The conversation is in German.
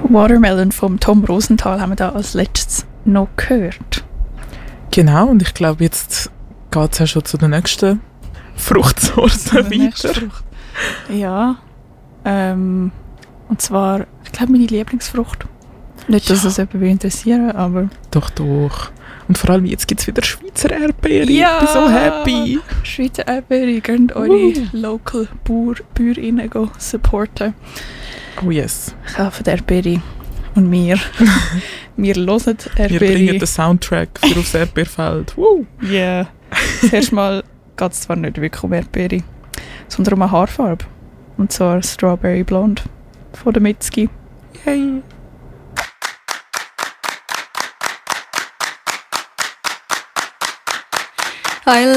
Watermelon vom Tom Rosenthal haben wir da als letztes noch gehört. Genau, und ich glaube, jetzt geht es ja schon zu der nächsten Fruchtsorte weiter. Frucht. Ja, und zwar, ich glaube, meine Lieblingsfrucht. Nicht, dass es jemanden interessieren, aber... Doch. Und vor allem jetzt gibt es wieder Schweizer Erdbeere. Ja! Ich bin so happy. Schweizer Erdbeere, könnt eure Local Bäuerinnen supporten. Oh yes. Kaufen Erdbeere. Und wir hören Erdbeere. Wir bringen den Soundtrack für aufs Erdbeerfeld. Ja. Yeah. Zuerst mal geht es zwar nicht wirklich um Erdbeere, sondern um eine Haarfarbe. Und zwar Strawberry Blonde von der Mitski. Yay. I